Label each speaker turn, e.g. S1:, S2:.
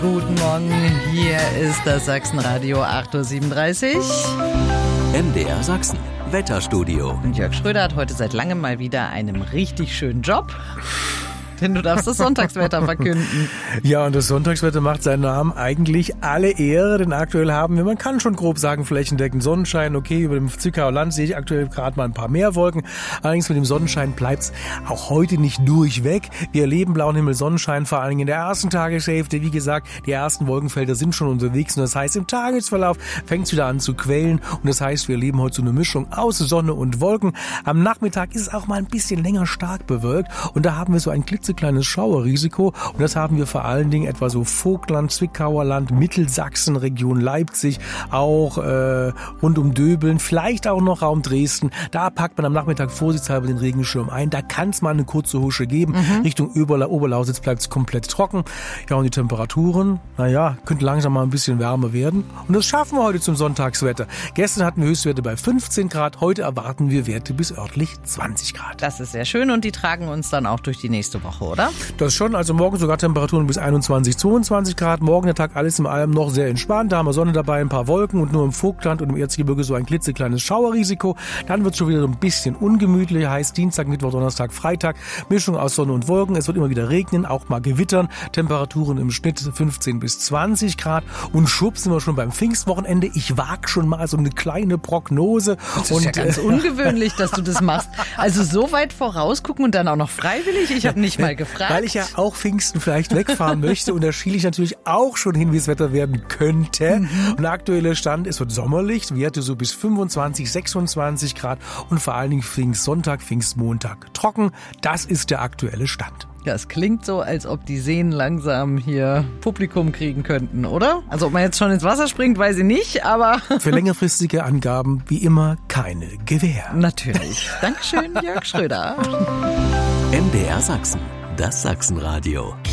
S1: Guten Morgen, hier ist das Sachsenradio 8.37 Uhr.
S2: MDR Sachsen, Wetterstudio.
S1: Und Jörg Schröder hat heute seit langem mal wieder einen richtig schönen Job. Denn du darfst das Sonntagswetter verkünden.
S3: Ja, und das Sonntagswetter macht seinen Namen eigentlich alle Ehre, denn aktuell haben wir, man kann schon grob sagen, flächendeckend Sonnenschein. Okay, über dem Zwickauer Land sehe ich aktuell gerade mal ein paar mehr Wolken. Allerdings mit dem Sonnenschein bleibt's auch heute nicht durchweg. Wir erleben blauen Himmel, Sonnenschein, vor allen Dingen in der ersten Tageshälfte. Wie gesagt, die ersten Wolkenfelder sind schon unterwegs und das heißt, im Tagesverlauf fängt's wieder an zu quellen und das heißt, wir erleben heute so eine Mischung aus Sonne und Wolken. Am Nachmittag ist es auch mal ein bisschen länger stark bewölkt und da haben wir so ein klitzekleines Schauerrisiko und das haben wir vor allen Dingen etwa so Vogtland, Zwickauer Land, Mittelsachsen, Region Leipzig, auch rund um Döbeln, vielleicht auch noch Raum Dresden. Da packt man am Nachmittag vorsichtshalber den Regenschirm ein. Da kann es mal eine kurze Husche geben. Richtung Oberlausitz bleibt es komplett trocken. Ja, und die Temperaturen, könnte langsam mal ein bisschen wärmer werden. Und das schaffen wir heute zum Sonntagswetter. Gestern hatten wir Höchstwerte bei 15 Grad. Heute erwarten wir Werte bis örtlich 20 Grad.
S1: Das ist sehr schön und die tragen uns dann auch durch die nächste Woche, oder?
S3: Das schon, also morgen sogar Temperaturen bis 21, 22 Grad. Morgen der Tag alles in allem noch sehr entspannt. Da haben wir Sonne dabei, ein paar Wolken und nur im Vogtland und im Erzgebirge so ein klitzekleines Schauerrisiko. Dann wird es schon wieder so ein bisschen ungemütlich. Heißt Dienstag, Mittwoch, Donnerstag, Freitag. Mischung aus Sonne und Wolken. Es wird immer wieder regnen, auch mal gewittern. Temperaturen im Schnitt 15 bis 20 Grad. Und schwupps sind wir schon beim Pfingstwochenende. Ich wage schon mal so eine kleine Prognose.
S1: Das ist ja ganz ungewöhnlich, dass du das machst. Also so weit vorausgucken und dann auch noch freiwillig. Ich habe nicht mal gefragt.
S3: Weil ich ja auch Pfingsten vielleicht wegfahren möchte und da schiele ich natürlich auch schon hin, wie das Wetter werden könnte. Und der aktuelle Stand, es wird sommerlich, Werte so bis 25, 26 Grad und vor allen Dingen Pfingstsonntag, Pfingstmontag trocken. Das ist der aktuelle Stand.
S1: Ja, es klingt so, als ob die Seen langsam hier Publikum kriegen könnten, oder? Also ob man jetzt schon ins Wasser springt, weiß ich nicht, aber...
S3: Für längerfristige Angaben wie immer keine Gewähr.
S1: Natürlich. Dankeschön, Jörg Schröder.
S2: MDR Sachsen, das Sachsenradio.